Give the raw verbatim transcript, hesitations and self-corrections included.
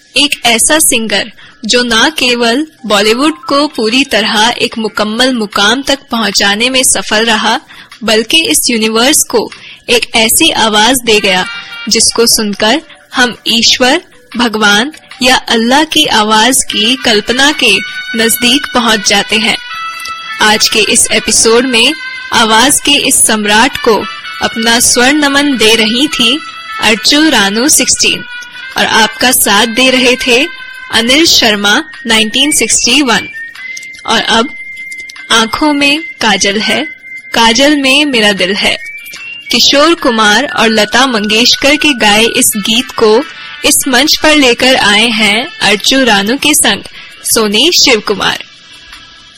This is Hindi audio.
एक ऐसा सिंगर जो न केवल बॉलीवुड को पूरी तरह एक मुकम्मल मुकाम तक पहुंचाने में सफल रहा, बल्कि इस यूनिवर्स को एक ऐसी आवाज दे गया जिसको सुनकर हम ईश्वर, भगवान या अल्लाह की आवाज की कल्पना के नजदीक पहुंच जाते हैं। आज के इस एपिसोड में आवाज के इस सम्राट को अपना स्वर्ण नमन दे रही थी अर्चू रानू सोलह और आपका साथ दे रहे थे अनिल शर्मा उन्नीस सौ इकसठ। और अब आंखों में काजल है, काजल में मेरा दिल है। किशोर कुमार और लता मंगेशकर के गाए इस गीत को इस मंच पर लेकर आए हैं अर्चू रानू के संग सोनी शिव कुमार।